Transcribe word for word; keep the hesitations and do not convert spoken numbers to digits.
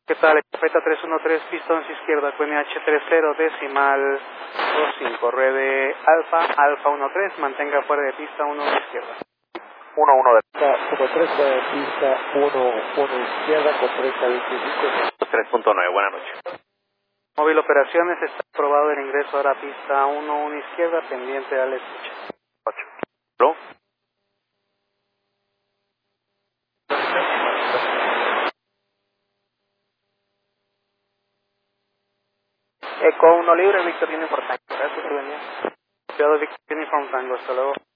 ¿Qué tal? Beta tres uno tres, pista once izquierda, Q N H treinta, decimal dos cinco, ruede alfa, alfa uno tres, mantenga fuera de pista uno izquierda. uno uno de uno tres, pista uno uno izquierda con treinta veinticinco. tres punto nueve, buenas noches. Móvil operaciones, está aprobado el ingreso ahora a pista uno uno izquierda, pendiente a la escucha. ocho. ¿Aló? Eco uno libre, Víctor Uniform Tango. Gracias, Rubén. Cuidado, Víctor Uniform Tango. Hasta luego.